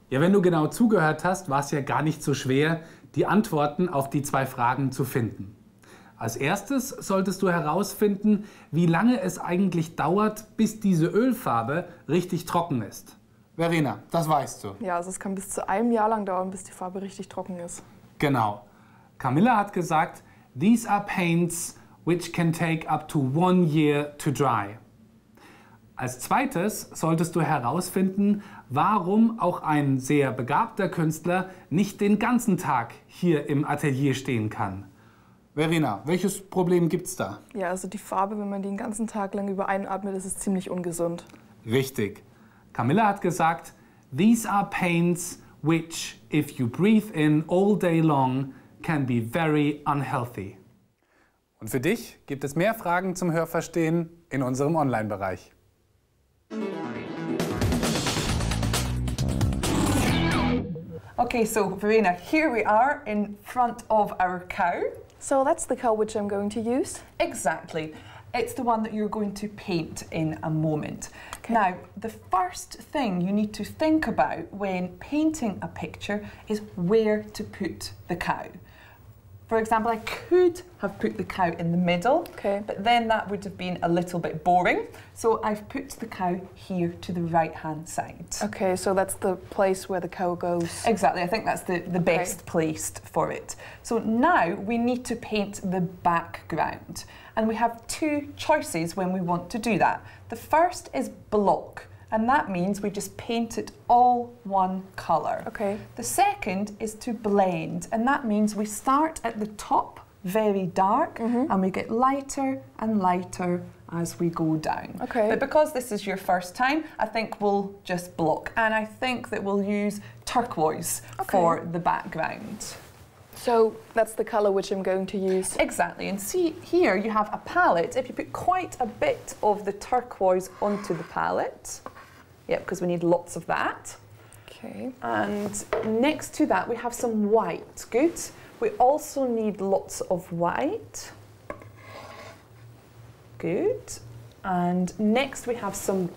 Ja, wenn du genau zugehört hast, war es ja gar nicht so schwer, die Antworten auf die 2 Fragen zu finden. Als erstes solltest du herausfinden, wie lange es eigentlich dauert, bis diese Ölfarbe richtig trocken ist. Verena, das weißt du. Ja, also es kann bis zu einem Jahr lang dauern, bis die Farbe richtig trocken ist. Genau. Camilla hat gesagt, these are paints which can take up to 1 year to dry. Als zweites solltest du herausfinden, warum auch ein sehr begabter Künstler nicht den ganzen Tag hier im Atelier stehen kann. Verena, welches Problem gibt's da? Ja, also die Farbe, wenn man die den ganzen Tag lang über einatmet, ist es ziemlich ungesund. Richtig. Camilla hat gesagt, these are paints which, if you breathe in all day long, can be very unhealthy. Und für dich gibt es mehr Fragen zum Hörverstehen in unserem Online-Bereich. Okay, so Verena, here we are in front of our cow. So that's the cow which I'm going to use. Exactly. It's the one that you're going to paint in a moment. Okay. Now, the first thing you need to think about when painting a picture is where to put the cow. For example, I could have put the cow in the middle, Okay. but then that would have been a little bit boring. So I've put the cow here to the right-hand side. Okay, so that's the place where the cow goes. Exactly, I think that's the best placed for it. So now we need to paint the background. And we have 2 choices when we want to do that. The first is block, and that means we just paint it all one colour. Okay. The second is to blend, and that means we start at the top very dark and we get lighter and lighter as we go down. Okay. But because this is your first time, I think we'll just block, and I think that we'll use turquoise for the background. So that's the colour which I'm going to use. Exactly, and see here you have a palette. If you put quite a bit of the turquoise onto the palette, yep, because we need lots of that. Okay. And next to that we have some white, good. We also need lots of white, good. And next we have some